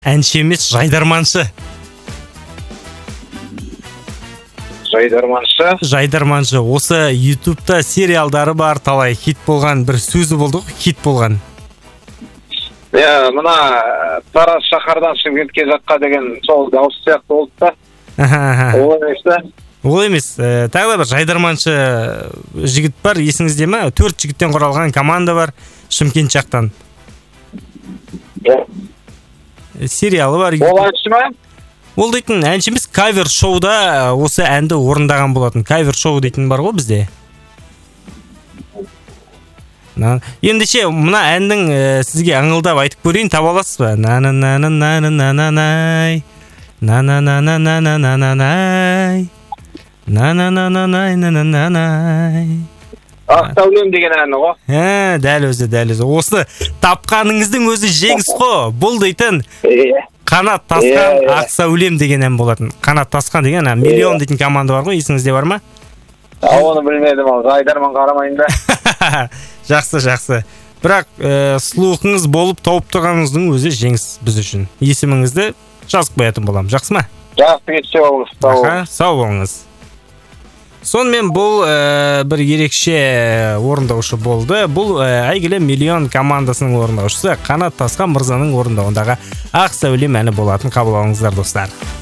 Әнші емес, жайдарманшы. Жайдарманшы. Осы YouTube'та сериалдары бар, талай хит болған, бір сөзі болды ғой, хит болған. Мына Тараз шаһардан Шымкентке жаққа деген сол дауыс сияқты болды да. Ол емес та? Ол емес. Тағы да бір жайдарманшы жігіт бар, есіңізде ме? 4 жігіттен құралған команда бар, Шымкент жақтан. Сериалы бар. Ол әнші ме? Ол дейтін әнші емес, кавер шоуда осы әнді орындаған болатын. Кавер шоу дейтін бар ғой бізде. Ендеше мына әннің сізге аңылдап айтып көрейін, таба аласыз ба? На-на-на-на-на-на-на-най, на-на-на-на-на-на-на-най, на-на-на-на-на-на-на-най. Ақсәулем деген әні ғой. Дәл өзі. Осы тапқаныңыздың өзі жеңіс қой. Бұл дейтін Қанат Тасқан Ақсәулем деген ән болатын. Қанат Тасқан деген ән. Миллион дейтін команда бар ғой, есіңізде бар ма? Оны білмедім, жайдарман қарамайын да. Жақсы. Бірақ сұлуқыңыз болып тауып тұрғаныңыздың өзі жеңіс біз үшін. Есіміңізді жазып қоятын болам. Жақсы ма? Жақсы, кетсе болыңыз. Сау болыңыз. Сонымен бұл бір ерекше орындаушы болды. Бұл әйгілі Миллион командасының орындаушысы Қанат Тасқан мырзаның орындауындағы Ақсәулем әні болатын. Қабыл алыңыздар, достар.